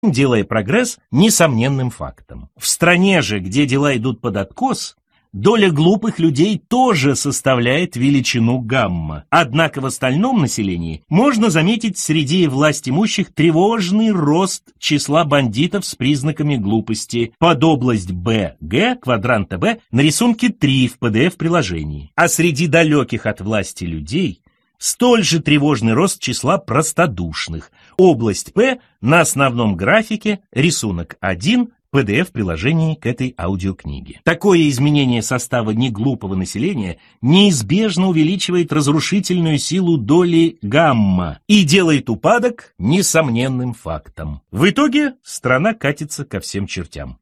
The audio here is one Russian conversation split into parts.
делая прогресс несомненным фактом. В стране же, где дела идут под откос, доля глупых людей тоже составляет величину гамма. Однако в остальном населении можно заметить среди властимущих тревожный рост числа бандитов с признаками глупости под область БГ, квадранта Б, на рисунке 3 в PDF-приложении. А среди далеких от власти людей столь же тревожный рост числа простодушных. Область П на основном графике, рисунок 1, PDF-приложении к этой аудиокниге. Такое изменение состава неглупого населения неизбежно увеличивает разрушительную силу доли гамма и делает упадок несомненным фактом. В итоге страна катится ко всем чертям.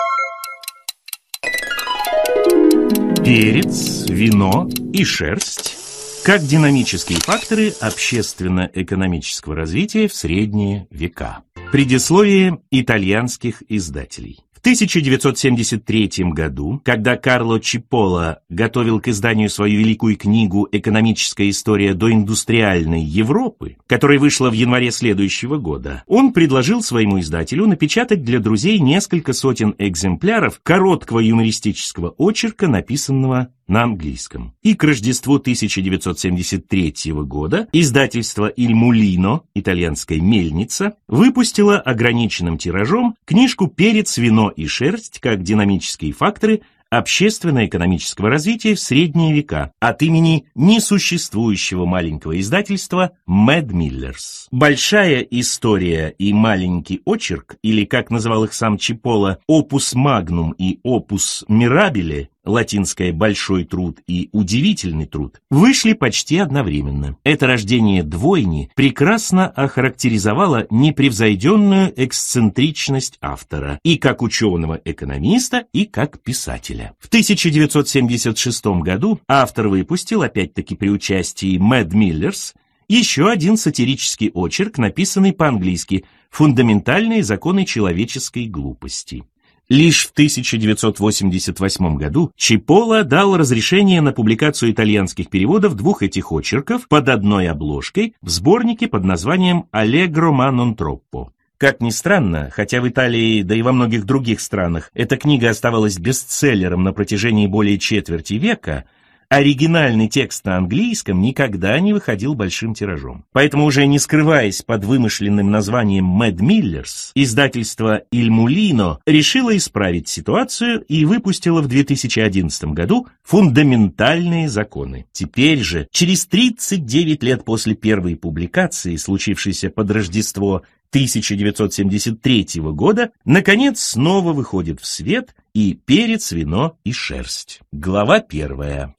Перец, вино и шерсть как динамические факторы общественно-экономического развития в средние века. Предисловие итальянских издателей. В 1973 году, когда Карло Чиполло готовил к изданию свою великую книгу «Экономическая история доиндустриальной Европы», которая вышла в январе следующего года, он предложил своему издателю напечатать для друзей несколько сотен экземпляров короткого юмористического очерка, написанного на английском. И к Рождеству 1973 года издательство «Иль Мулино», итальянская мельница, выпустило ограниченным тиражом книжку «Перец, вино и шерсть как динамические факторы общественно-экономического развития в средние века» от имени несуществующего маленького издательства Mad Millers. Большая история и маленький очерк, или, как называл их сам Чиполло, opus magnum и opus mirabile, латинское «большой труд» и «удивительный труд», вышли почти одновременно. Это рождение двойни прекрасно охарактеризовало непревзойденную эксцентричность автора и как ученого-экономиста, и как писателя. В 1976 году автор выпустил, опять-таки при участии Mad Millers, еще один сатирический очерк, написанный по-английски «Фундаментальные законы человеческой глупости». Лишь в 1988 году Чиполло дал разрешение на публикацию итальянских переводов двух этих очерков под одной обложкой в сборнике под названием «Allegro ma non troppo». Как ни странно, хотя в Италии, да и во многих других странах эта книга оставалась бестселлером на протяжении более четверти века, оригинальный текст на английском никогда не выходил большим тиражом. Поэтому, уже не скрываясь под вымышленным названием Mad Millers, издательство «Иль Мулино» решило исправить ситуацию и выпустило в 2011 году «Фундаментальные законы». Теперь же, через 39 лет после первой публикации, случившейся под Рождество 1973 года, наконец снова выходит в свет и «Перец, вино и шерсть». Глава 1.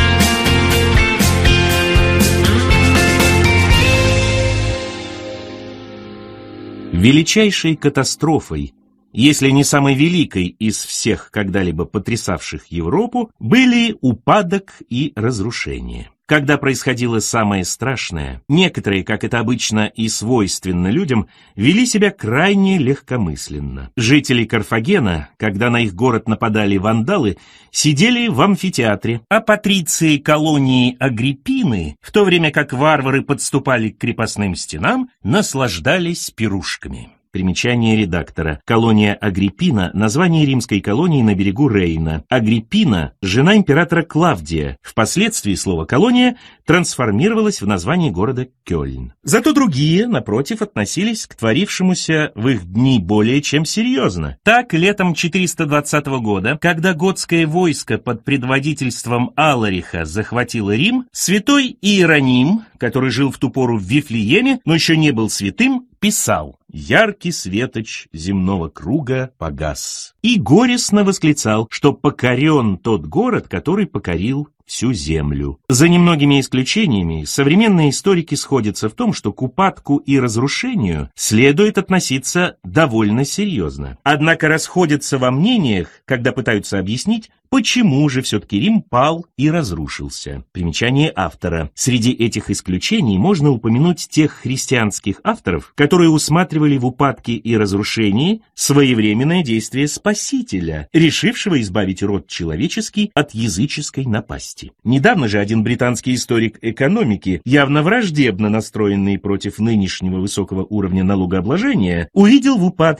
Величайшей катастрофой, если не самой великой из всех когда-либо потрясавших Европу, были упадок и разрушение. Когда происходило самое страшное, некоторые, как это обычно и свойственно людям, вели себя крайне легкомысленно. Жители Карфагена, когда на их город нападали вандалы, сидели в амфитеатре, а патриции колонии Агриппины, в то время как варвары подступали к крепостным стенам, наслаждались пирушками. Примечание редактора. Колония Агриппина – название римской колонии на берегу Рейна. Агриппина – жена императора Клавдия. Впоследствии слово «колония» трансформировалось в название города Кёльн. Зато другие, напротив, относились к творившемуся в их дни более чем серьезно. Так, летом 420 года, когда готское войско под предводительством Алариха захватило Рим, святой Иероним, который жил в ту пору в Вифлееме, но еще не был святым, писал: «Яркий светоч земного круга погас». И горестно восклицал, что покорен тот город, который покорил всю землю. За немногими исключениями, современные историки сходятся в том, что к упадку и разрушению следует относиться довольно серьезно. Однако расходятся во мнениях, когда пытаются объяснить, Почему же все-таки Рим пал и разрушился? Примечание автора. Среди этих исключений можно упомянуть тех христианских авторов, которые усматривали в упадке и разрушении своевременное действие Спасителя, решившего избавить род человеческий от языческой напасти. Недавно же один британский историк экономики, явно враждебно настроенный против нынешнего высокого уровня налогообложения, увидел в упадке